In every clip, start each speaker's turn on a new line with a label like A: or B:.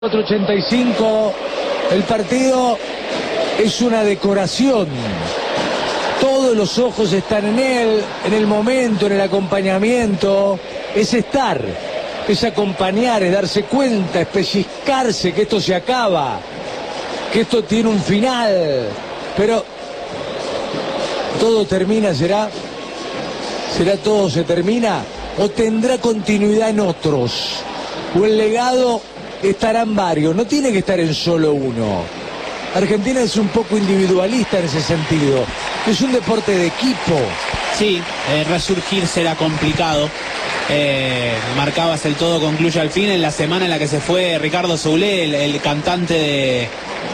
A: 4:85, el partido es una decoración. Todos los ojos están en él, en el momento, en el acompañamiento. Es estar, es acompañar, es darse cuenta, es pellizcarse que esto se acaba, que esto tiene un final. Pero todo termina, ¿será todo se termina? ¿O tendrá continuidad en otros? ¿O el legado estará en varios? No tiene que estar en solo uno. Argentina es un poco individualista en ese sentido. Es un deporte de equipo.
B: Sí, resurgir será complicado. Marcabas el todo concluye al fin en la semana en la que se fue Ricardo Soulé, el cantante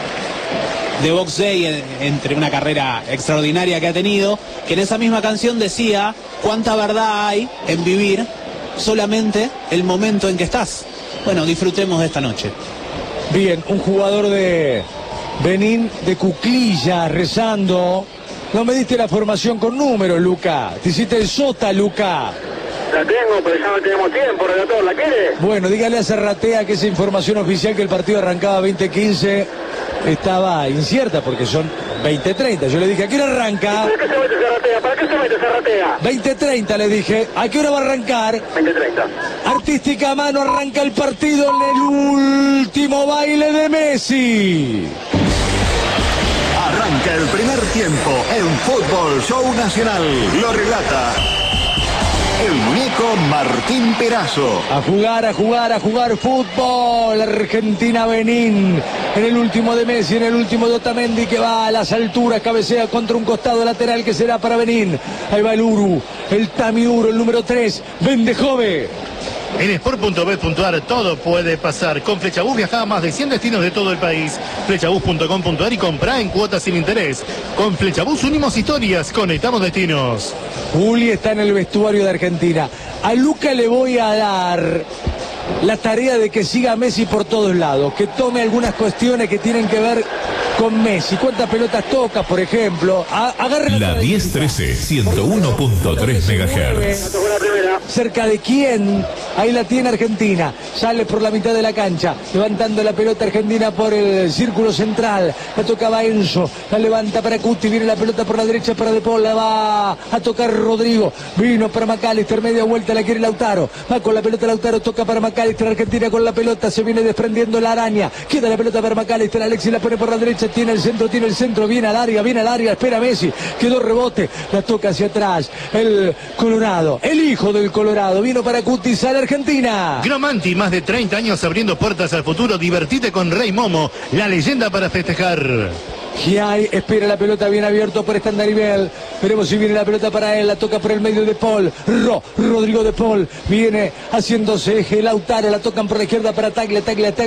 B: de Box Day, entre una carrera extraordinaria que ha tenido, que en esa misma canción decía cuánta verdad hay en vivir solamente el momento en que estás. Bueno, disfrutemos de esta noche.
A: Bien, un jugador de Benín, de cuclillas, rezando. No me diste la formación con números, Luca. Te hiciste el sota, Luca.
C: La tengo, pero ya no tenemos tiempo, relator. ¿La quiere?
A: Bueno, dígale a Zarratea que esa información oficial que el partido arrancaba 20:15 estaba incierta porque son 20:30. Yo le dije, ¿a qué hora arranca?
C: ¿Para qué se mete Zarratea? ¿Para qué se mete Zarratea?
A: 20:30 le dije. ¿A qué hora va a arrancar?
C: 20:30.
A: Artística mano, arranca el partido en el último baile de Messi.
D: Arranca el primer tiempo en Fútbol Show Nacional. Lo relata el muñeco Martín Perazo.
A: A jugar fútbol. Argentina-Benín. En el último de Messi, en el último de Otamendi, que va a las alturas, cabecea contra un costado lateral que será para Benín. Ahí va el Uru, el Tamiuro, el número 3, Vendejove.
E: En sport.bet.ar todo puede pasar. Con Flechabús viaja a más de 100 destinos de todo el país. Flechabús.com.ar y comprá en cuotas sin interés. Con Flechabús unimos historias, conectamos destinos.
A: Juli está en el vestuario de Argentina. A Luca le voy a dar la tarea de que siga a Messi por todos lados, que tome algunas cuestiones que tienen que ver con Messi. ¿Cuántas pelotas toca, por ejemplo? Agarre
F: la 1013, 101.3 MHz.
A: ¿Cerca de quién? Ahí la tiene Argentina. Sale por la mitad de la cancha, levantando la pelota Argentina por el círculo central. La tocaba Enzo, la levanta para Cuti, viene la pelota por la derecha para De Paul, la va a tocar Rodrigo. Vino para McAllister, media vuelta, la quiere Lautaro. Va con la pelota Lautaro, toca para McAllister, Argentina con la pelota, se viene desprendiendo la araña. Queda la pelota para McAllister, Alexis la pone por la derecha, tiene el centro, viene al área, espera Messi, quedó rebote, la toca hacia atrás. El Colorado, el hijo del Colorado, vino para Cuti, sale Argentina.
E: Gromanti, más de 30 años abriendo puertas al futuro. Divertite con Rey Momo, la leyenda para festejar.
A: Giai espera la pelota bien abierto por Standaribel. Veremos si viene la pelota para él. La toca por el medio de Paul. Rodrigo de Paul viene haciéndose eje. Lautaro la tocan por la izquierda para Taglia.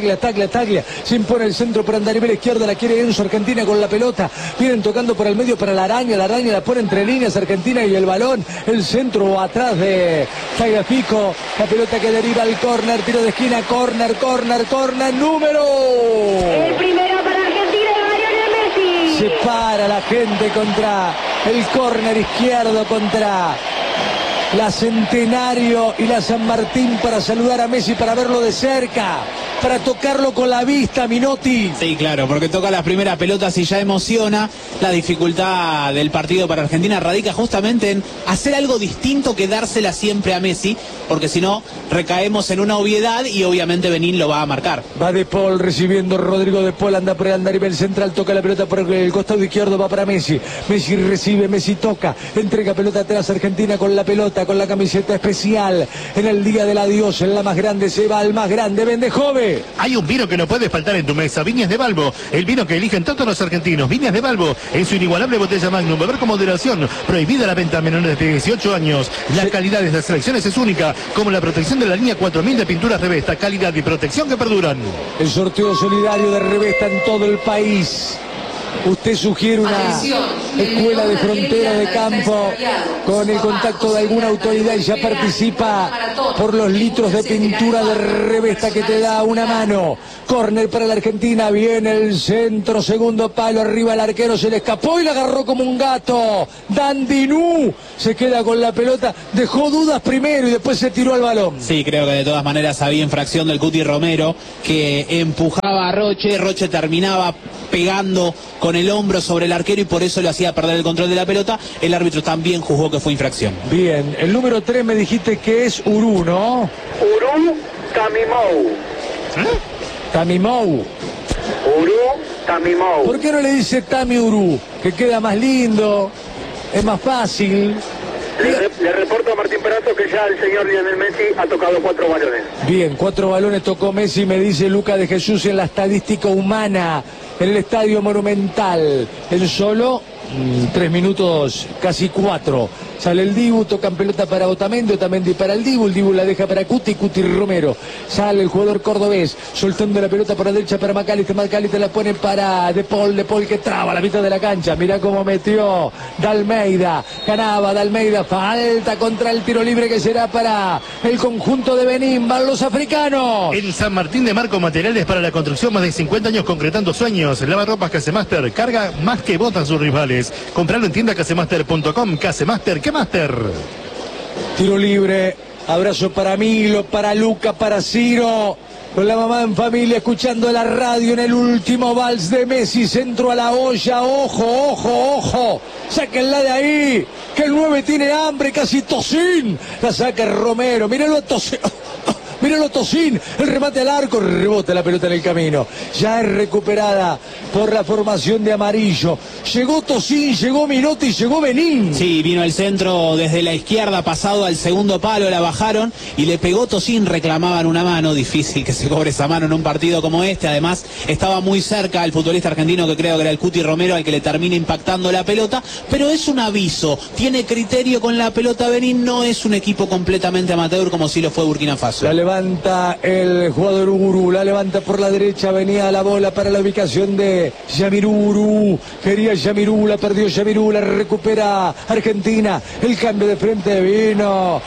A: Se impone el centro por Standaribel izquierda. La quiere Enzo. Argentina con la pelota. Vienen tocando por el medio para la araña. La araña la pone entre líneas Argentina y el balón. El centro atrás de Tagliafico. La pelota que deriva al córner. Tiro de esquina. Córner. Número.
G: El primero para Argentina.
A: Se para la gente contra el córner izquierdo, contra la Centenario y la San Martín, para saludar a Messi, para verlo de cerca, para tocarlo con la vista, Minotti.
B: Sí, claro, porque toca las primeras pelotas y ya emociona. La dificultad del partido para Argentina radica justamente en hacer algo distinto que dársela siempre a Messi, porque si no recaemos en una obviedad y obviamente Benín lo va a marcar.
A: Va De Paul recibiendo Rodrigo De Paul, anda por el andarivel central, toca la pelota por el costado izquierdo, va para Messi. Messi recibe, Messi toca, entrega pelota atrás, Argentina con la pelota, con la camiseta especial. En el día del adiós, en la más grande, se va al más grande, Vendejove.
E: Hay un vino que no puede faltar en tu mesa, Viñas de Balbo, el vino que eligen todos los argentinos. Viñas de Balbo, en su inigualable botella Magnum, beber con moderación, prohibida la venta a menores de 18 años. La calidad de las selecciones es única, como la protección de la línea 4000 de pinturas Revesta, calidad y protección que perduran.
A: El sorteo solidario de Revesta en todo el país. usted sugiere una escuela de frontera de campo con el contacto de alguna autoridad y ya participa por los litros de pintura de revesta que te da una mano. Córner para la Argentina, viene el centro, segundo palo, arriba el arquero, se le escapó y la agarró como un gato. Dandinú se queda con la pelota, dejó dudas primero y después se tiró al balón.
B: Sí, creo que de todas maneras había infracción del Cuti Romero, que empujaba a Roche, Roche terminaba pegando con el hombro sobre el arquero y por eso le hacía perder el control de la pelota. El árbitro también juzgó que fue infracción.
A: Bien, el número 3 me dijiste que es Urú, ¿no?
C: Urú Tamimou.
A: Tamimou.
C: Urú Tamimou.
A: ¿Por qué no le dice Tami Urú? Que queda más lindo, es más fácil.
C: Le reporto a Martín Perazo que ya el señor Lionel Messi ha tocado 4 balones.
A: Bien, 4 balones tocó Messi, me dice Luca de Jesús en la estadística humana, en el Estadio Monumental. En solo 3 minutos, casi 4. Sale el Dibu, tocan pelota para Otamendi, Otamendi para el Dibu la deja para Cuti Romero. Sale el jugador cordobés, soltando la pelota por la derecha para Macalister la pone para De Paul que traba la mitad de la cancha. Mirá cómo metió Dalmeida, ganaba Dalmeida, falta contra el tiro libre que será para el conjunto de Benín, van los africanos.
E: En San Martín de Marco, materiales para la construcción, más de 50 años concretando sueños. Lavarropas Casemaster, carga más que botan sus rivales. Comprarlo en tienda casemaster.com. Casemaster, ¿qué Master?
A: Tiro libre, abrazo para Milo, para Luca, para Ciro, con la mamá en familia escuchando la radio en el último vals de Messi, centro a la olla, ojo, sáquenla de ahí, que el 9 tiene hambre, casi Tocín, la saca Romero, míralo a Tocín. Míralo Tocín, el remate al arco, rebota la pelota en el camino. Ya es recuperada por la formación de amarillo. Llegó Tocín, llegó Minotti, llegó Benín.
B: Sí, vino el centro desde la izquierda, pasado al segundo palo, la bajaron y le pegó Tocín, reclamaban una mano. Difícil que se cobre esa mano en un partido como este. Además, estaba muy cerca el futbolista argentino, que creo que era el Cuti Romero, al que le termina impactando la pelota. Pero es un aviso, tiene criterio con la pelota Benín, no es un equipo completamente amateur como si lo fue Burkina Faso.
A: La levanta el jugador Urú, la levanta por la derecha, venía la bola para la ubicación de Yamirú Urú, quería Yamirú, la perdió Yamirú, la recupera Argentina, el cambio de frente vino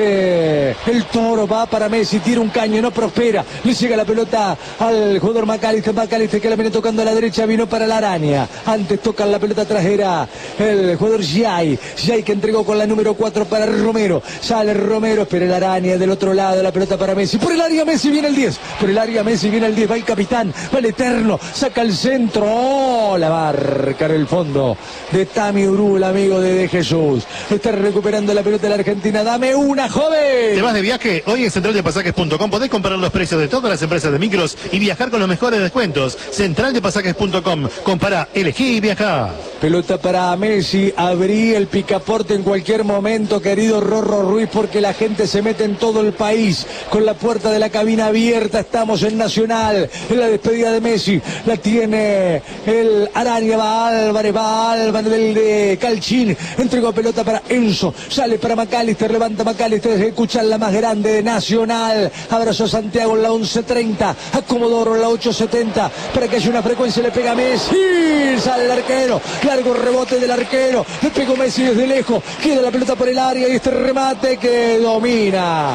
A: de el Toro, va para Messi, tira un caño, no prospera, le llega la pelota al jugador Macalister que la viene tocando a la derecha, vino para la araña, antes toca la pelota trasera el jugador Giai que entregó con la número 4 para Romero, sale Romero, espera la araña del otro lado, la pelota para Messi, por el área Messi viene el 10, por el área Messi viene el 10, va el capitán, va el eterno, saca el centro, la marca en el fondo de Tami Urú, el amigo de Jesús, está recuperando la pelota de la Argentina, dame una, joven.
E: ¿Te vas de viaje? Hoy en centraldepasajes.com podés comparar los precios de todas las empresas de micros y viajar con los mejores descuentos. Centraldepasajes.com, compara, elegí y viajá.
A: Pelota para Messi, abrí el picaporte en cualquier momento, querido Rorro Ruiz, porque la gente se mete en todo el país con la puerta de la cabina abierta. Estamos en Nacional, en la despedida de Messi, la tiene el Araña, va Álvarez del de Calchín, entregó pelota para Enzo, sale para Macalister, levanta Macalister, escuchan la más grande de Nacional, abrazó a Santiago en la 11:30, a Comodoro en la 8:70, para que haya una frecuencia, le pega Messi, sale el arquero, largo rebote del arquero, le pegó Messi desde lejos, queda la pelota por el área y este remate que domina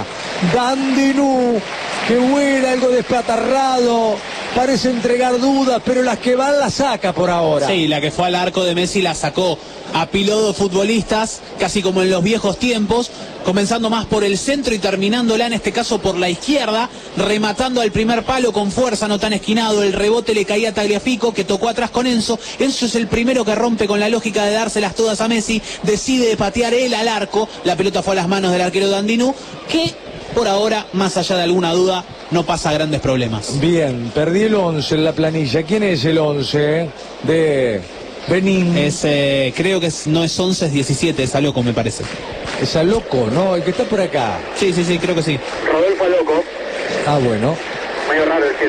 A: Dandinú, que buena, algo despatarrado, parece entregar dudas, pero las que van la saca por ahora.
B: Sí, la que fue al arco de Messi la sacó a piloto futbolistas, casi como en los viejos tiempos, comenzando más por el centro y terminándola en este caso por la izquierda, rematando al primer palo con fuerza, no tan esquinado, el rebote le caía a Tagliafico, que tocó atrás con Enzo. Enzo es el primero que rompe con la lógica de dárselas todas a Messi, decide patear él al arco, la pelota fue a las manos del arquero Dandinú, que por ahora, más allá de alguna duda, no pasa grandes problemas.
A: Bien, perdí el 11 en la planilla. ¿Quién es el 11 de Benín?
B: Creo que no es 11, es 17, es Aloco, me parece.
A: Es Aloco, ¿no? El que está por acá.
B: Sí, creo que sí.
C: Rodolfo Aloco.
A: Ah, bueno.
C: Medio raro el 7,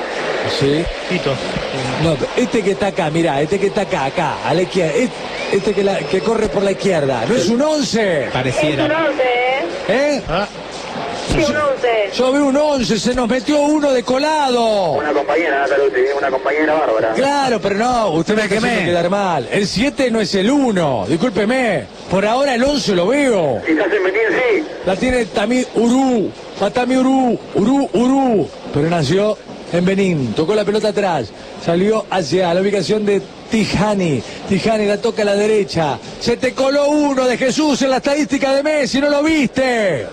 A: Sí.
E: Tito.
A: No, este que está acá, mirá, este que está acá, a la izquierda. Este que corre por la izquierda. ¿No es un 11?
B: Pareciera.
G: Es un 11,
A: ¿Eh?
E: Ah.
C: 11.
G: Sí, un 11.
A: Yo vi un 11, se nos metió uno de colado.
C: Una compañera, Nataluti, una compañera bárbara.
A: Claro, pero no, usted me está haciendo quedar mal. El 7 no es el 1, discúlpeme. Por ahora el 11 lo veo.
C: Quizás en Benín sí.
A: La tiene Tamí Urú, Patami Urú. Pero nació en Benín, tocó la pelota atrás, salió hacia la ubicación de Tijani. Tijani la toca a la derecha. Se te coló uno de Jesús en la estadística de Messi, ¿no lo viste?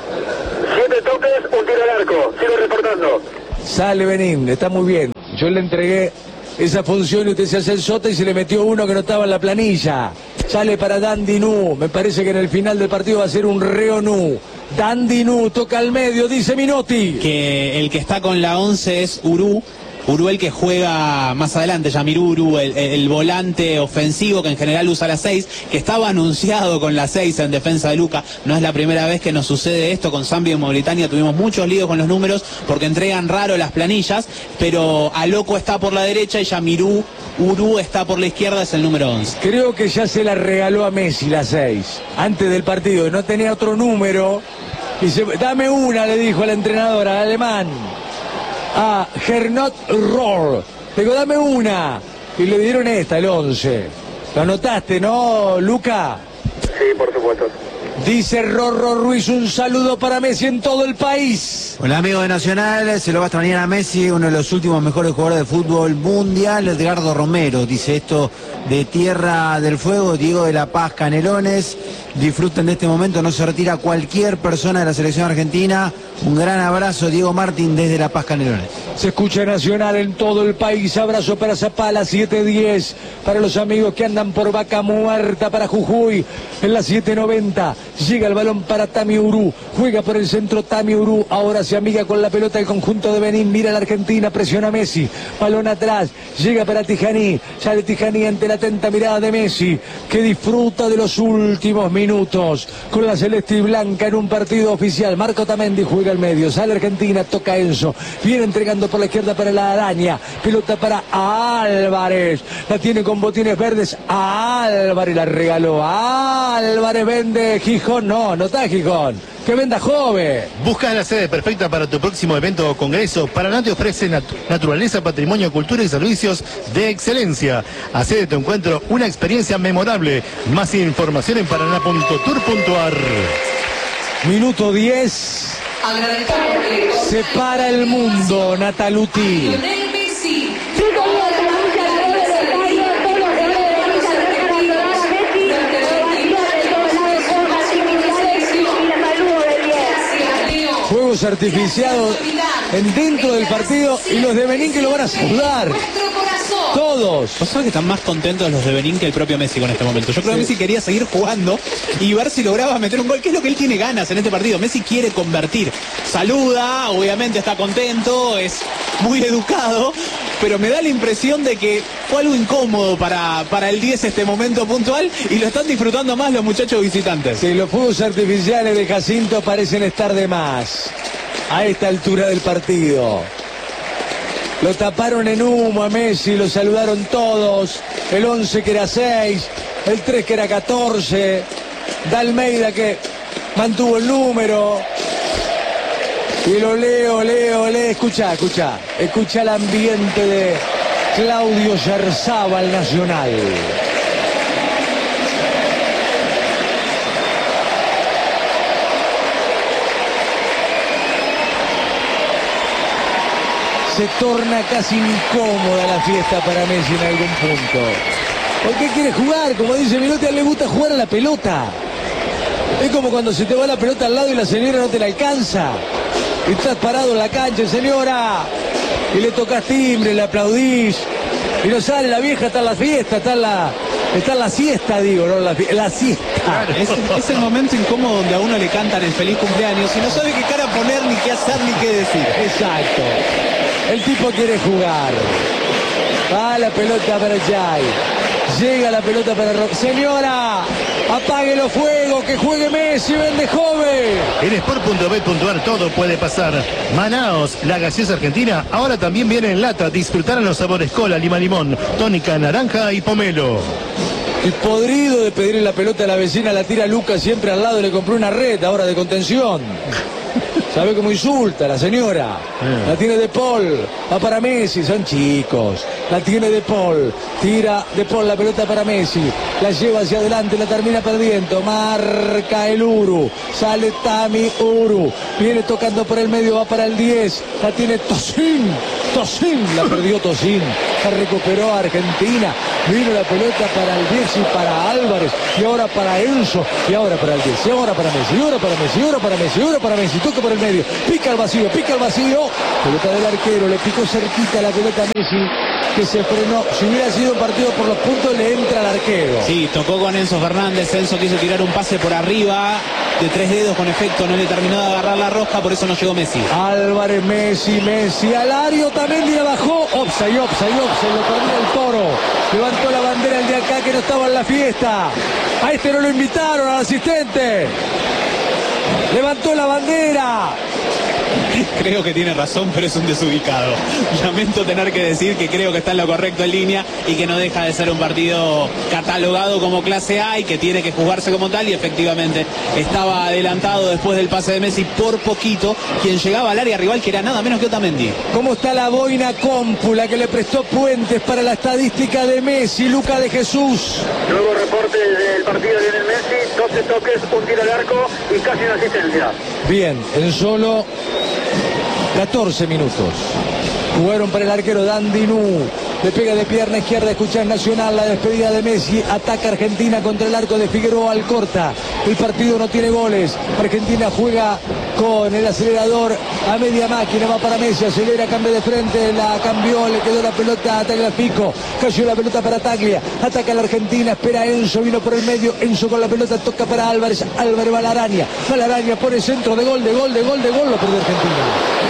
C: 7 toques, un tiro al arco. Sigo reportando.
A: Sale Benín, está muy bien. Yo le entregué esa función y usted se hace el sota y se le metió uno que no estaba en la planilla. Sale para Dandinú. Me parece que en el final del partido va a ser un Reonú. Dandinú toca al medio, dice Minotti.
B: Que el que está con la 11 es Urú. Urú el que juega más adelante, Yamirú Urú, el volante ofensivo que en general usa la 6, que estaba anunciado con la 6 en defensa de Luca. No es la primera vez que nos sucede esto con Zambia y Mauritania, tuvimos muchos líos con los números porque entregan raro las planillas, pero Aloko está por la derecha y Yamirú Urú está por la izquierda, es el número 11.
A: Creo que ya se la regaló a Messi la 6, antes del partido, no tenía otro número. Y dame una, le dijo al entrenador, al alemán, a Gernot Rohr. Le digo, dame una. Y le dieron esta, el 11. ¿Lo anotaste, no, Luca?
C: Sí, por supuesto.
A: Dice Rorro Ruiz, un saludo para Messi en todo el país.
H: Hola amigo de Nacional, se lo va a extrañar a Messi, uno de los últimos mejores jugadores de fútbol mundial, Edgardo Romero, dice esto de Tierra del Fuego, Diego de la Paz, Canelones, disfruten de este momento, no se retira cualquier persona de la selección argentina, un gran abrazo Diego Martín desde La Paz, Canelones.
A: Se escucha Nacional en todo el país, abrazo para Zapala, 7:10, para los amigos que andan por Vaca Muerta, para Jujuy, en la 7:90. Llega el balón para Tami Urú, juega por el centro Tami Urú, ahora se amiga con la pelota el conjunto de Benín, mira a la Argentina, presiona a Messi, balón atrás, llega para Tijani, sale Tijani ante la atenta mirada de Messi, que disfruta de los últimos minutos con la celeste y blanca en un partido oficial. Marco Tamendi juega al medio, sale Argentina, toca Enzo, viene entregando por la izquierda para la araña, pelota para Álvarez, la tiene con botines verdes, Álvarez la regaló, Álvarez vende Gijón, no está Gijón, que venda Jove.
E: Busca la sede perfecta para tu próximo evento o congreso. Paraná te ofrece naturaleza, patrimonio, cultura y servicios de excelencia. Hacé de tu encuentro una experiencia memorable. Más información en paraná.tour.ar.
A: Minuto 10. Se para el mundo, Nataluti. Fuegos artificiados dentro del partido y los de Benín que lo van a saludar. Todos.
B: ¿Vos sabés que están más contentos los de Benín que el propio Messi con este momento? Yo creo que Messi quería seguir jugando y ver si lograba meter un gol, que es lo que él tiene ganas en este partido. Messi quiere convertir. Saluda, obviamente está contento, es muy educado, pero me da la impresión de que fue algo incómodo para el 10 este momento puntual y lo están disfrutando más los muchachos visitantes.
A: Sí, los fuegos artificiales de Jacinto parecen estar de más a esta altura del partido. Lo taparon en humo a Messi, lo saludaron todos. El 11 que era 6, el 3 que era 14. Da Almeida que mantuvo el número. Y lo leo. Escucha el ambiente de Claudio Yarzábal Nacional. Se torna casi incómoda la fiesta para Messi en algún punto. ¿Por qué quiere jugar? Como dice Minotti, a él le gusta jugar a la pelota. Es como cuando se te va la pelota al lado y la señora no te la alcanza. Y estás parado en la cancha, señora, y le tocas timbre, le aplaudís, y no sale la vieja, está en la fiesta, está en la siesta, digo, no la siesta.
B: Claro, es el momento incómodo donde a uno le cantan el feliz cumpleaños y no sabe qué cara poner, ni qué hacer, ni qué decir.
A: Exacto. El tipo quiere jugar. Va la pelota para Jai. Llega la pelota para Rock. Señora, apague los fuegos, que juegue Messi, vende Jove.
E: En sport.bet.ar todo puede pasar. Manaos, la gaseosa argentina, ahora también viene en lata. Disfrutarán los sabores cola, lima, limón, tónica, naranja y pomelo.
A: Y podrido de pedirle la pelota a la vecina, la tira Lucas siempre al lado y le compró una red ahora de contención. ¿Sabe cómo insulta la señora? La tiene De Paul, va para Messi, son chicos. La tiene De Paul, tira De Paul la pelota para Messi, la lleva hacia adelante, la termina perdiendo, marca el Uru, sale Tami Uru, viene tocando por el medio, va para el 10, la tiene Tosin, la perdió Tosin, la recuperó Argentina, vino la pelota para el 10 y para Álvarez, y ahora para Enzo, y ahora para el 10, y ahora para Messi, y ahora para Messi, y ahora para Messi, y ahora para Messi, toca por el medio, pica al vacío, pelota del arquero, le picó cerquita la pelota a Messi, que se frenó. Si hubiera sido un partido por los puntos, le entra al arquero.
B: Sí, tocó con Enzo Fernández. Enzo quiso tirar un pase por arriba de 3 dedos, con efecto no le terminó de agarrar la rosca, por eso no llegó Messi.
A: Álvarez, Messi, Alario también le bajó. Offside, lo perdió el Toro. Levantó la bandera el de acá que no estaba en la fiesta. A este no lo invitaron, al asistente. Levantó la bandera.
B: Creo que tiene razón, pero es un desubicado. Lamento tener que decir que creo que está en lo correcto en línea y que no deja de ser un partido catalogado como clase A y que tiene que jugarse como tal, y efectivamente estaba adelantado después del pase de Messi por poquito quien llegaba al área rival, que era nada menos que Otamendi.
A: ¿Cómo está la boina Cómpula que le prestó puentes para la estadística de Messi? Luca de Jesús.
C: Nuevo reporte del partido de Lionel Messi, 12 toques, un tiro al arco y casi una asistencia.
A: Bien, en solo 14 minutos. Jugaron para el arquero Dandinú. Le pega de pierna izquierda, escuchar Nacional, la despedida de Messi. Ataca Argentina contra el arco de Figueroa Alcorta. El partido no tiene goles. Argentina juega con el acelerador a media máquina. Va para Messi, acelera, cambia de frente. La cambió, le quedó la pelota a Tagliafico. Cayó la pelota para Taglia. Ataca la Argentina, espera Enzo, vino por el medio. Enzo con la pelota, toca para Álvarez. Álvarez va a la araña. Pone centro de gol. Lo perdió Argentina.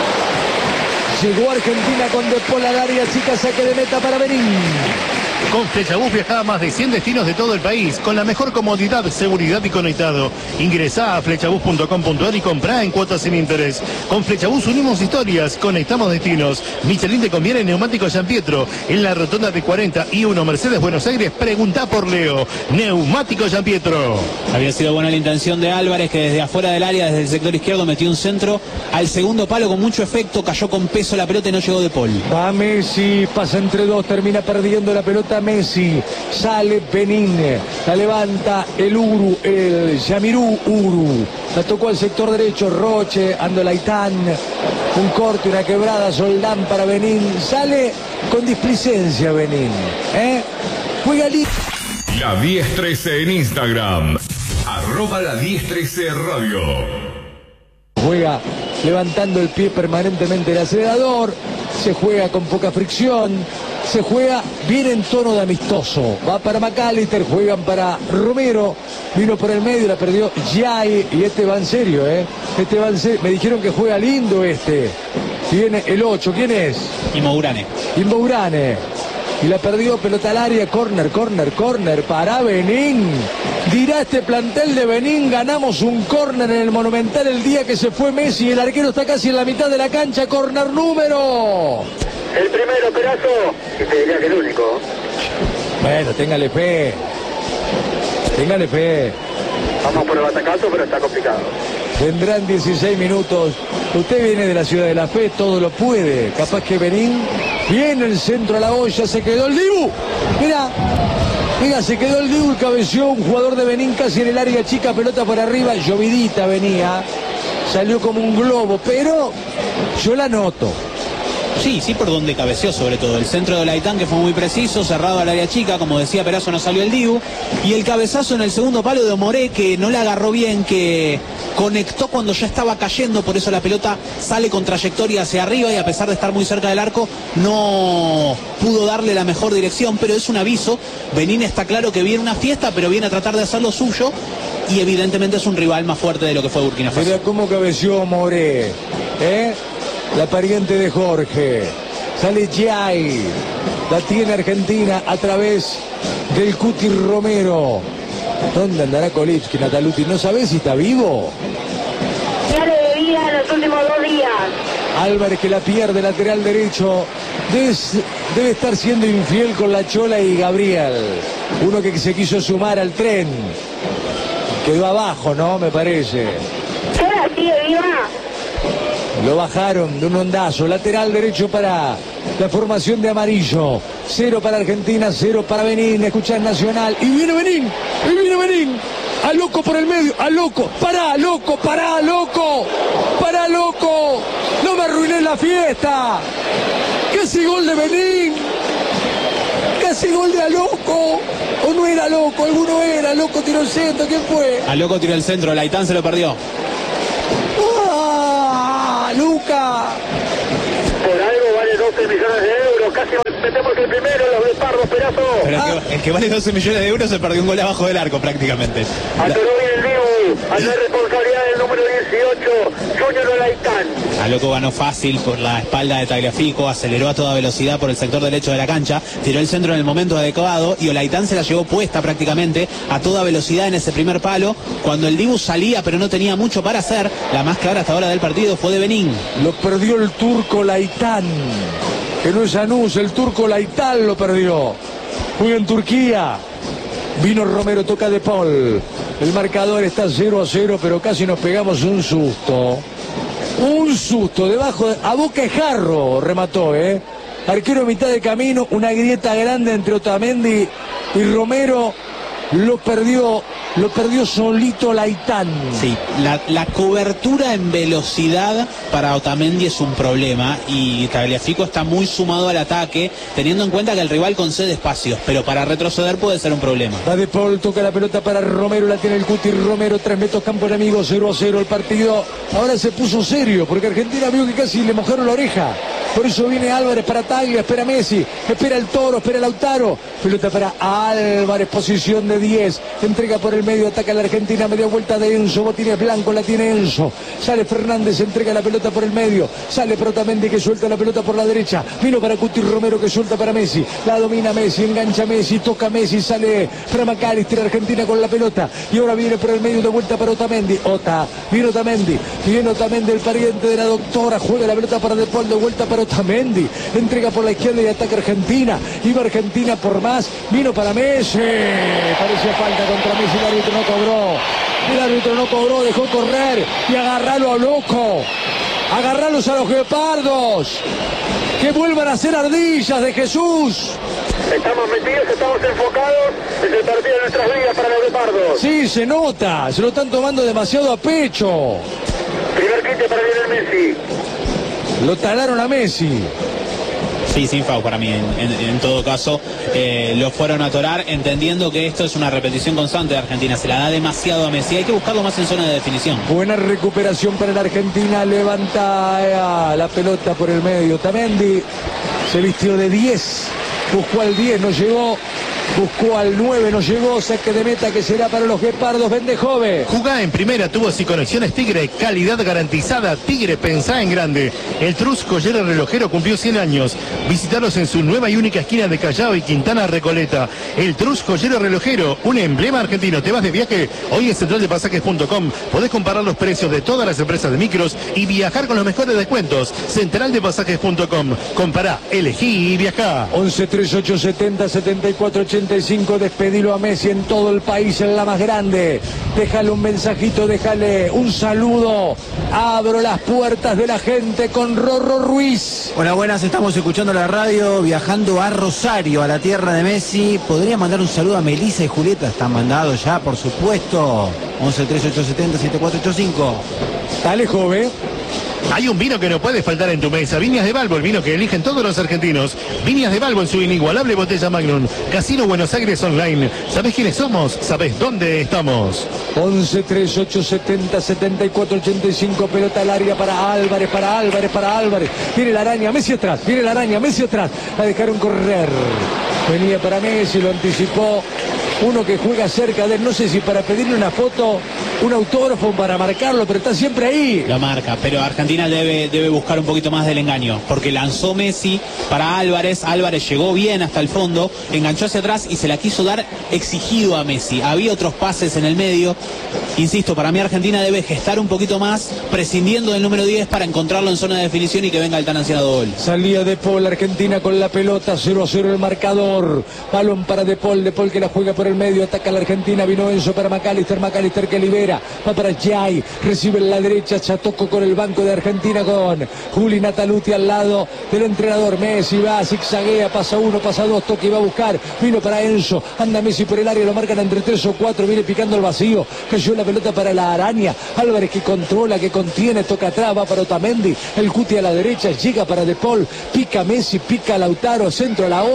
A: Llegó Argentina con De Paul al área chica, saque de meta para Benín.
E: Con Flechabús viaja a más de 100 destinos de todo el país, con la mejor comodidad, seguridad y conectado. Ingresá a flechabús.com.ar y comprá en cuotas sin interés. Con Flechabús unimos historias, conectamos destinos. Michelin te conviene en Neumáticos San Pietro. En la rotonda de 40 y 1 Mercedes Buenos Aires, preguntá por Leo. Neumáticos San Pietro.
B: Había sido buena la intención de Álvarez, que desde afuera del área, desde el sector izquierdo, metió un centro al segundo palo con mucho efecto, cayó con peso la pelota y no llegó De Paul.
A: Va Messi, pasa entre dos, termina perdiendo la pelota Messi, sale Benín, la levanta el Uru, el Yamirú Uru, la tocó al sector derecho, Roche, Andolaitán, un corte, una quebrada, Soldán para Benín, sale con displicencia Benín, juega
F: La 1013 en Instagram, @la 1013 radio.
A: Juega levantando el pie permanentemente el acelerador, se juega con poca fricción, se juega bien en tono de amistoso. Va para McAllister, juegan para Romero, vino por el medio, la perdió Jai, y este va en serio, este va en serio. Me dijeron que juega lindo este. Viene el 8, ¿quién es?
B: Immourane.
A: Y la perdió, pelota al área, corner para Benín. Dirá este plantel de Benín, ganamos un córner en el Monumental el día que se fue Messi. El arquero está casi en la mitad de la cancha, córner número.
C: El primero, Perazo, y te diría que el único.
A: Bueno, téngale fe.
C: Vamos por el batacazo, pero está complicado.
A: Vendrán 16 minutos. Usted viene de la ciudad de la fe, todo lo puede. Capaz que Benín viene el centro a la olla, se quedó el Dibu. Mira, se quedó el Dibu, cabeció un jugador de Benín casi en el área chica, pelota por arriba, llovidita venía. Salió como un globo, pero yo la noto.
B: Sí, por donde cabeció sobre todo. El centro de Laitán, que fue muy preciso, cerrado al área chica, como decía Perazo, no salió el Dibu. Y el cabezazo en el segundo palo de Moré, que no la agarró bien, que conectó cuando ya estaba cayendo, por eso la pelota sale con trayectoria hacia arriba y a pesar de estar muy cerca del arco, no pudo darle la mejor dirección, pero es un aviso. Benín está claro que viene una fiesta, pero viene a tratar de hacer lo suyo y evidentemente es un rival más fuerte de lo que fue Burkina Faso.
A: Mira cómo cabeció Moré, la pariente de Jorge. Sale Jai, la tiene Argentina a través del Cuti Romero. ¿Dónde andará Kolitsky, Nataluti? ¿No sabés si está vivo?
G: Ya le debía en los últimos 2 días.
A: Álvarez, que la pierde, lateral derecho. Debe estar siendo infiel con la Chola y Gabriel. Uno que se quiso sumar al tren. Quedó abajo, ¿no? Me parece.
G: ¿Chola sigue viva?
A: Lo bajaron de un ondazo. Lateral derecho para la formación de amarillo. 0 para Argentina, 0 para Benín. Escuchar Nacional. Y viene Benín. Y viene Benín. A loco por el medio. A loco. Pará, loco. Pará, loco. Pará, loco. No me arruiné la fiesta. Casi gol de Benín. Casi gol de a loco. O no era loco. Alguno era. Loco tiró el centro. ¿Quién fue?
B: A loco tiró el centro. Laitán se lo perdió.
A: Luca.
C: Por algo vale 12 millones de euros. Casi metemos el primero, los de Pardo, Perazo.
B: Pero el que vale 12 millones de euros se perdió un gol abajo del arco prácticamente.
C: Atoró bien el Dibu. Allá hay responsabilidad del número 18, Junior Olaitán.
B: A loco ganó fácil por la espalda de Tagliafico, aceleró a toda velocidad por el sector derecho de la cancha, tiró el centro en el momento adecuado y Olaitán se la llevó puesta prácticamente a toda velocidad en ese primer palo. Cuando el Dibu salía pero no tenía mucho para hacer, la más clara hasta ahora del partido fue de Benín.
A: Lo perdió el turco Olaitán, que no es Anus, el turco Olaitán lo perdió. Juega en Turquía. Vino Romero, toca De Paul. El marcador está 0-0, pero casi nos pegamos un susto. Un susto, debajo, a boca de jarro remató, Arquero a mitad de camino, una grieta grande entre Otamendi y Romero. Lo perdió solito Olaitán.
B: Sí, la cobertura en velocidad para Otamendi es un problema y Tagliafico está muy sumado al ataque, teniendo en cuenta que el rival concede espacios, pero para retroceder puede ser un problema.
A: Va De Paul, toca la pelota para Romero, la tiene el Cuti Romero, 3 metros campo enemigo, 0-0 el partido. Ahora se puso serio, porque Argentina vio que casi le mojaron la oreja. Por eso viene Álvarez para Taglia, espera Messi, espera el Toro, espera Lautaro. Pelota para Álvarez, posición de 10. Entrega por el medio, ataca a la Argentina, media vuelta de Enzo. Botines blanco, la tiene Enzo. Sale Fernández, entrega la pelota por el medio. Sale Protamendi que suelta la pelota por la derecha. Vino para Cuti Romero que suelta para Messi. La domina Messi, engancha Messi, toca Messi, sale para McAllister, Argentina con la pelota. Y ahora viene por el medio de vuelta para Otamendi. Viene Otamendi, el pariente de la doctora. Juega la pelota para De Paul, de vuelta para Otamendi, entrega por la izquierda y ataca Argentina. Iba Argentina por más, vino para Messi, parecía falta contra Messi, el árbitro no cobró, dejó correr y agarralo a loco, agarralos a los guepardos, que vuelvan a ser ardillas de Jesús.
C: Estamos metidos, estamos enfocados, es el partido de nuestras vidas para los guepardos.
A: Sí, se nota, se lo están tomando demasiado a pecho.
C: Primer quite para Lionel Messi.
A: Lo talaron a Messi.
B: Sí, sin FAU para mí, en todo caso, lo fueron a atorar, entendiendo que esto es una repetición constante de Argentina, se la da demasiado a Messi, hay que buscarlo más en zona de definición.
A: Buena recuperación para la Argentina, levanta la pelota por el medio, Otamendi se vistió de 10, buscó al 10, no llegó. Buscó al 9, no llegó, saque de meta que será para los guepardos, Bendejove.
E: Jugá en primera, tubos y conexiones Tigre, calidad garantizada. Tigre, pensá en grande. El Trus Joyero Relojero cumplió 100 años. Visitaros en su nueva y única esquina de Callao y Quintana Recoleta. El Trus Joyero Relojero, un emblema argentino. ¿Te vas de viaje? Hoy en centraldepasajes.com podés comparar los precios de todas las empresas de micros y viajar con los mejores descuentos. Centraldepasajes.com. Compará, elegí y viajá.
A: 11 38 70 74 85. Despedilo a Messi en todo el país, en la más grande. Déjale un mensajito, déjale un saludo. Abro las puertas de la gente con Rorro Ruiz.
H: Hola, buenas, estamos escuchando la radio, viajando a Rosario, a la tierra de Messi. ¿Podría mandar un saludo a Melissa y Julieta? Están mandados ya, por supuesto. 11 38 70 7485.
A: Dale, joven.
E: Hay un vino que no puede faltar en tu mesa. Viñas de Balbo, el vino que eligen todos los argentinos. Viñas de Balbo en su inigualable botella Magnum. Casino Buenos Aires Online. ¿Sabés quiénes somos? ¿Sabés dónde estamos?
A: 11 38 70 74 85. Pelota al área para Álvarez, para Álvarez, para Álvarez. Viene la araña, Messi atrás. Viene la araña, Messi atrás. La dejaron correr. Venía para Messi, lo anticipó. Uno que juega cerca de él, no sé si para pedirle una foto, un autógrafo, para marcarlo, pero está siempre ahí.
B: Lo marca, pero Argentina debe buscar un poquito más del engaño, porque lanzó Messi para Álvarez, Álvarez llegó bien hasta el fondo, enganchó hacia atrás y se la quiso dar exigido a Messi. Había otros pases en el medio. Insisto, para mí Argentina debe gestar un poquito más, prescindiendo del número 10 para encontrarlo en zona de definición y que venga el tan ansiado gol.
A: Salía De Paul, Argentina con la pelota, 0-0 el marcador. Balón para De Paul que la juega por el medio, ataca a la Argentina, vino Enzo para McAllister, McAllister que libera. espera, va para Jai, recibe en la derecha, Chatoco con el banco de Argentina con Juli Nataluti al lado del entrenador. Messi va, zigzaguea, pasa uno, pasa dos, toque y va a buscar, vino para Enzo, anda Messi por el área, lo marcan entre 3 o 4, viene picando el vacío, cayó la pelota para la Araña, Álvarez que controla, que contiene, toca atrás, va para Otamendi, el Cuti a la derecha, llega para De Paul, pica Messi, pica Lautaro, centro a la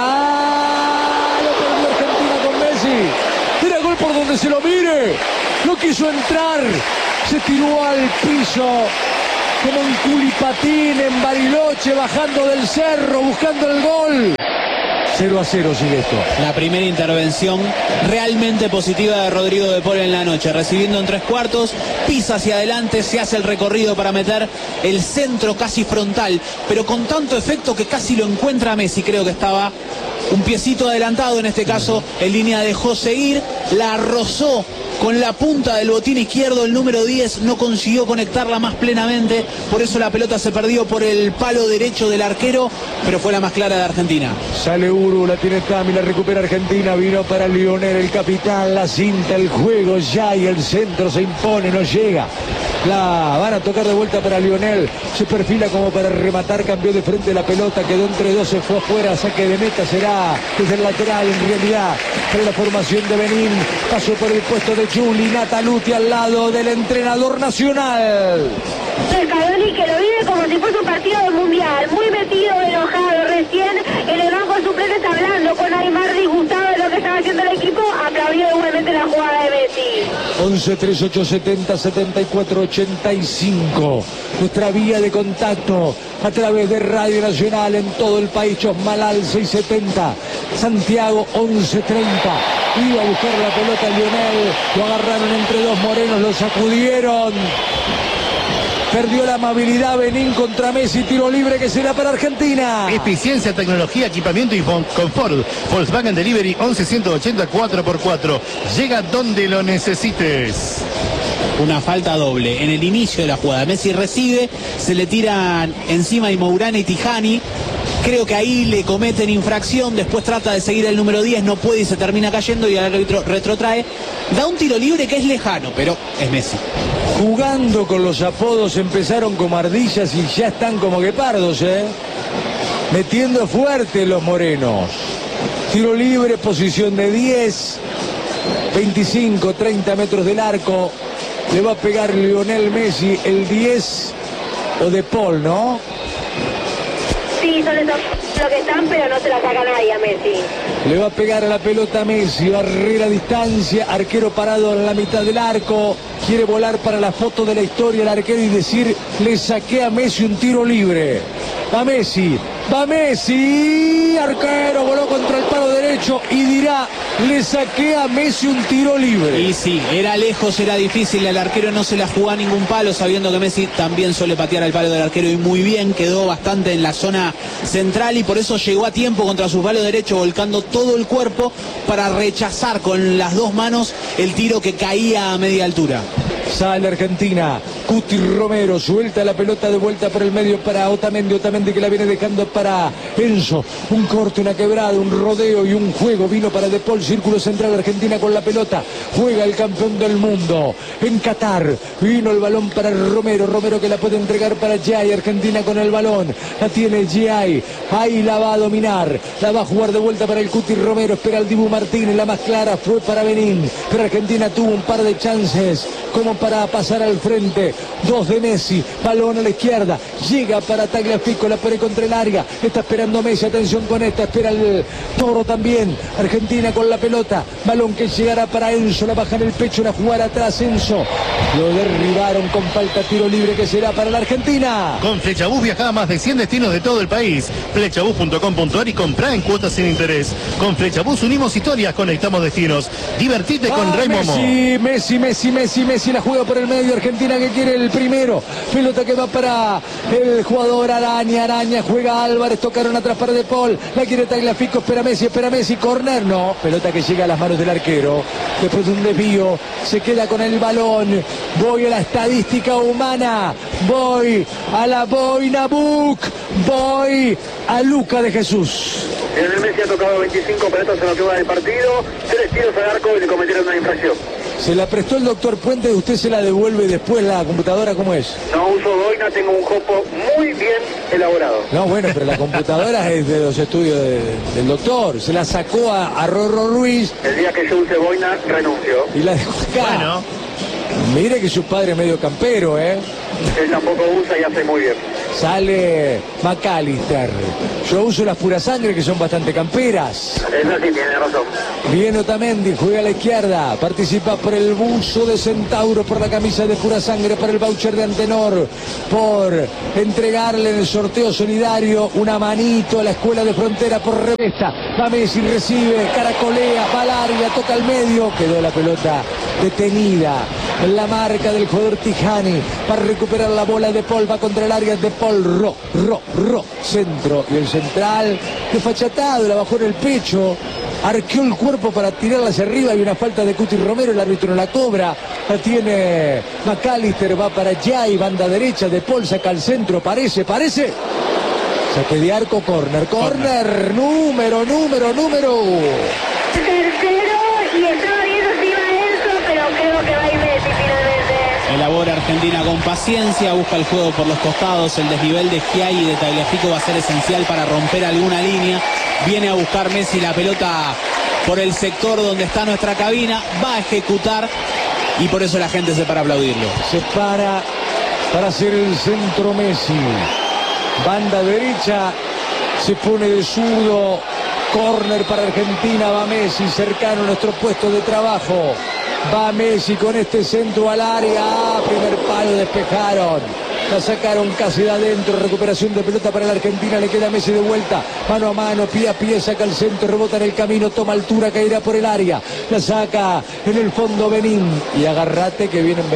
A: olla, lo perdió Argentina con Messi, era gol por donde se lo mire, no quiso entrar, se tiró al piso, como un culipatín en Bariloche, bajando del cerro, buscando el gol. 0-0 sigue esto.
B: La primera intervención realmente positiva de Rodrigo De Paul en la noche, recibiendo en 3/4, pisa hacia adelante, se hace el recorrido para meter el centro casi frontal, pero con tanto efecto que casi lo encuentra Messi. Creo que estaba un piecito adelantado, en este caso en línea dejó seguir, la rozó con la punta del botín izquierdo, el número 10 no consiguió conectarla más plenamente, por eso la pelota se perdió por el palo derecho del arquero, pero fue la más clara de Argentina.
A: Sale Uru, la tiene Tami, la recupera Argentina, vino para Lionel, el capitán, la cinta, el juego ya y el centro se impone, no llega. La van a tocar de vuelta para Lionel, se perfila como para rematar, cambió de frente la pelota, quedó entre dos, se fue afuera, saque de meta será desde el lateral en realidad, para la formación de Benín, pasó por el puesto de Juli Nataluti al lado del entrenador nacional.
G: Scaloni, que lo vive como si fuese un partido del mundial, muy metido, enojado, recién en el banco suplente está hablando con Aymar, disgustado de lo que estaba haciendo el equipo, aplaudió igualmente la jugada de Messi.
A: 11 38 70 74 85, nuestra vía de contacto a través de Radio Nacional en todo el país. Chosmalal 670, Santiago 1130, iba a buscar la pelota Lionel, lo agarraron entre dos morenos, lo sacudieron, perdió la amabilidad Benín contra Messi, tiro libre que será para Argentina.
E: Eficiencia, tecnología, equipamiento y confort. Volkswagen Delivery 11-180 4x4. Llega donde lo necesites.
B: Una falta doble en el inicio de la jugada. Messi recibe, se le tiran encima y Mourane y Tijani. Creo que ahí le cometen infracción, después trata de seguir el número 10, no puede y se termina cayendo y el árbitro retrotrae. Da un tiro libre que es lejano, pero es Messi.
A: Jugando con los apodos, empezaron como ardillas y ya están como guepardos, metiendo fuerte los morenos. Tiro libre, posición de 10, 25, 30 metros del arco. Le va a pegar Lionel Messi, el 10 o De Paul, ¿no?
G: Sí, son esos lo que están, pero no se la saca nadie a Messi.
A: Le va a pegar a la pelota Messi, barrera a distancia, arquero parado en la mitad del arco, quiere volar para la foto de la historia el arquero y decir, le saqué a Messi un tiro libre. Va Messi, arquero, voló contra el palo derecho y dirá, le saqué a Messi un tiro libre.
B: Y sí, era lejos, era difícil, el arquero no se la jugó a ningún palo, sabiendo que Messi también suele patear al palo del arquero y muy bien, quedó bastante en la zona central y por eso llegó a tiempo contra su palo derecho, volcando todo el cuerpo para rechazar con las dos manos el tiro que caía a media altura.
A: Sale Argentina, Cuti Romero, suelta la pelota de vuelta por el medio para Otamendi que la viene dejando para Enzo, un corte, una quebrada, un rodeo y un juego, vino para De Paul, círculo central, Argentina con la pelota, juega el campeón del mundo en Qatar, vino el balón para Romero que la puede entregar para Jai, Argentina con el balón, la tiene Jai, ahí la va a dominar, la va a jugar de vuelta para el Cuti Romero, espera el Dibu Martínez, la más clara fue para Benín, pero Argentina tuvo un par de chances como para pasar al frente, dos de Messi, balón a la izquierda, llega para Tagliafico, la pone contra el área, está esperando Messi, atención con esta, espera el Toro también, Argentina con la pelota, balón que llegará para Enzo, la baja en el pecho, la jugar atrás Enzo, lo derribaron con falta, tiro libre que será para la Argentina.
E: Con Flechabús viaja a más de 100 destinos de todo el país, flechabús.com.ar y comprá en cuotas sin interés. Con Flechabús unimos historias, conectamos destinos, divertite con Rey Momo.
A: Messi, la juega por el medio, Argentina que quiere el primero, pelota que va para el jugador Araña, juega Álvarez, tocaron atrás para De Paul, la quiere Tagliafico, espera Messi, corner, no, pelota que llega a las manos del arquero, después de un desvío, se queda con el balón, voy a la estadística humana, voy a la Boina Book, voy a Luca de Jesús.
C: Lionel Messi ha tocado 25 pelotas en lo que va del partido, 3 tiros al arco y le cometieron una infracción.
A: Se la prestó el doctor Puente, usted se la devuelve después la computadora, ¿cómo es?
C: No uso boina, tengo un jopo muy bien elaborado.
A: No, bueno, pero la computadora es de los estudios del doctor. Se la sacó a Rorro Ruiz.
C: El día que yo use boina, renuncio.
A: Y la dejó acá.
E: Bueno.
A: Mire que su padre es medio campero, ¿eh?
C: Él tampoco usa y hace muy bien.
A: Sale McAllister. Yo uso las Pura Sangre, que son bastante camperas.
C: Eso sí, tiene razón.
A: Bien Otamendi, juega a la izquierda, participa por el buzo de Centauro, por la camisa de Pura Sangre, por el voucher de Antenor, por entregarle en el sorteo solidario una manito a la Escuela de Frontera por Revesta. Va Messi, recibe, caracolea, va al área, toca al medio, quedó la pelota detenida. La marca del jugador Tijani para recuperar la bola de Paul, va contra el área de Paul, centro, y el central desfachatado, la bajó en el pecho, arqueó el cuerpo para tirarla hacia arriba, y una falta de Cuti Romero, el árbitro no la cobra, la tiene McAllister, va para Jay, banda derecha de Paul, saca al centro, parece, saque de arco, corner, número.
G: Tercero, y estaba viendo si iba eso, pero creo que va a ir Messi finalmente.
B: Elabora Argentina con paciencia, busca el juego por los costados, el desnivel de Schiai y de Tagliafico va a ser esencial para romper alguna línea. Viene a buscar Messi la pelota por el sector donde está nuestra cabina, va a ejecutar y por eso la gente se para a aplaudirlo.
A: Se para hacer el centro Messi. Banda derecha, se pone de zurdo. Córner para Argentina, va Messi, cercano a nuestro puesto de trabajo. Va Messi con este centro al área. Primer palo, despejaron. La sacaron casi de adentro. Recuperación de pelota para la Argentina. Le queda Messi de vuelta. Mano a mano, pie a pie. Saca el centro, rebota en el camino. Toma altura, caerá por el área. La saca en el fondo Benín. Y agarrate que vienen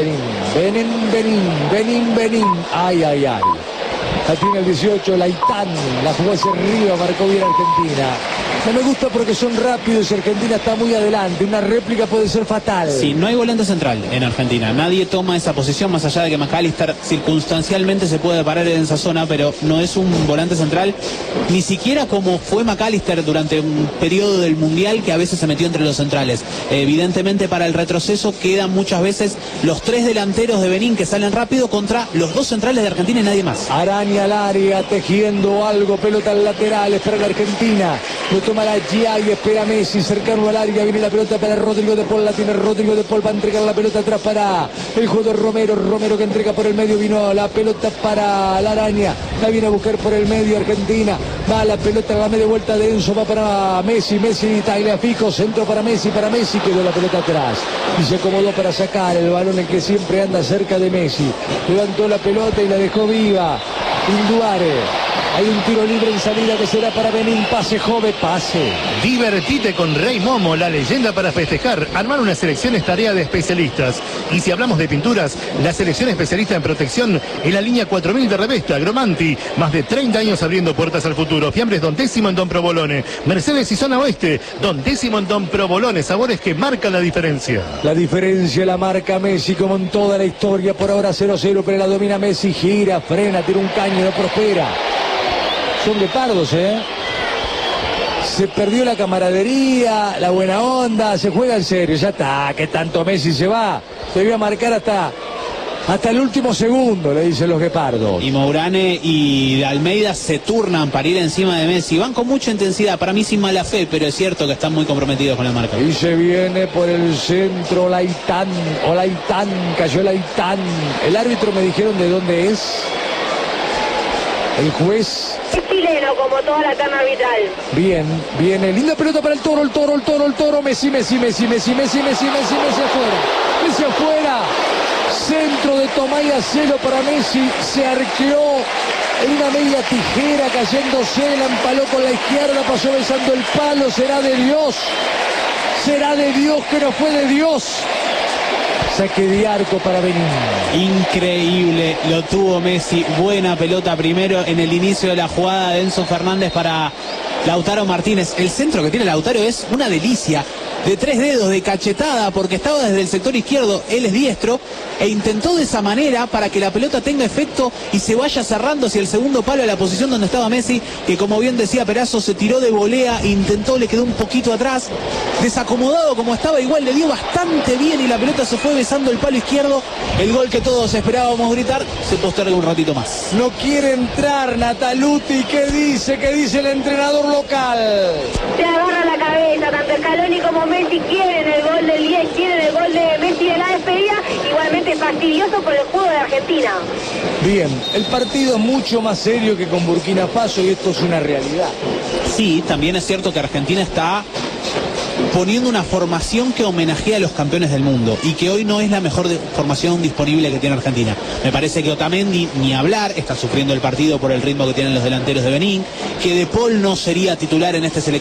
A: Benín. Ay. La tiene el 18, Laitán. La jugó hacia arriba, marcó bien Argentina. No me gusta porque son rápidos y Argentina está muy adelante. Una réplica puede ser fatal.
B: Sí, no hay volante central en Argentina. Nadie toma esa posición, más allá de que McAllister circunstancialmente se puede parar en esa zona, pero no es un volante central, ni siquiera como fue McAllister durante un periodo del Mundial, que a veces se metió entre los centrales. Evidentemente, para el retroceso quedan muchas veces los tres delanteros de Benín que salen rápido contra los dos centrales de Argentina y nadie más.
A: Araña al área, tejiendo algo, pelota al lateral, espera la Argentina. Lo toma la Giai, espera Messi, cercano al área, viene la pelota para Rodrigo de Paul, la tiene Rodrigo de Paul, va a entregar la pelota atrás para el jugador Romero que entrega por el medio, vino la pelota para la Araña, la viene a buscar por el medio Argentina, va la pelota a la media vuelta de Enzo, va para Messi, Tagliafico, centro para Messi, quedó la pelota atrás y se acomodó para sacar el balón, el que siempre anda cerca de Messi, levantó la pelota y la dejó viva. Induare, hay un tiro libre en salida que será para Benín, pase.
E: Divertite con Rey Momo, la leyenda para festejar. Armar una selección es tarea de especialistas. Y si hablamos de pinturas, la selección especialista en protección en la línea 4000 de Revesta, Agromanti. Más de 30 años abriendo puertas al futuro. Fiambres Don Décimo en Don Provolone. Mercedes y Zona Oeste, Don Décimo en Don Provolone. Sabores que marcan la diferencia.
A: La diferencia la marca Messi como en toda la historia. Por ahora 0-0, pero la domina Messi. Gira, frena, tira un caño, no prospera. Son de pardos, Se perdió la camaradería, la buena onda, se juega en serio, ya está, que tanto Messi se va, debió marcar hasta el último segundo, le dicen los guepardos.
B: Y Mourane y Almeida se turnan para ir encima de Messi, van con mucha intensidad, para mí sin mala fe, pero es cierto que están muy comprometidos con la marca.
A: Y se viene por el centro Laitán, cayó Laitán, el árbitro me dijeron de dónde es, el juez.
G: Es chileno, como toda la cama arbitral.
A: Bien, viene, linda pelota para el Toro, Messi afuera, centro de Tomaya, cero para Messi, se arqueó en una media tijera, cayéndose, la empaló con la izquierda, pasó besando el palo, será de Dios que no fue de Dios. Saque de arco para Benín.
B: Increíble, lo tuvo Messi, buena pelota primero en el inicio de la jugada de Enzo Fernández para Lautaro Martínez. El centro que tiene Lautaro es una delicia. de 3 dedos, de cachetada, porque estaba desde el sector izquierdo, él es diestro, e intentó de esa manera para que la pelota tenga efecto y se vaya cerrando hacia el segundo palo, a la posición donde estaba Messi, que como bien decía Perazo, se tiró de volea, intentó, le quedó un poquito atrás, desacomodado como estaba, igual le dio bastante bien y la pelota se fue besando el palo izquierdo. El gol que todos esperábamos gritar se posterga un ratito más.
A: No quiere entrar Nataluti. ¿Qué dice? ¿Qué dice el entrenador local?
G: Se agarra la cabeza, tanto Scaloni como Messi quieren el gol del 10, quieren el gol de Messi de la despedida, igualmente fastidioso por el juego de Argentina.
A: Bien, el partido es mucho más serio que con Burkina Faso y esto es una realidad.
B: Sí, también es cierto que Argentina está poniendo una formación que homenajea a los campeones del mundo y que hoy no es la mejor formación disponible que tiene Argentina. Me parece que Otamendi, ni hablar, está sufriendo el partido por el ritmo que tienen los delanteros de Benín, que De Paul no sería titular en este selección.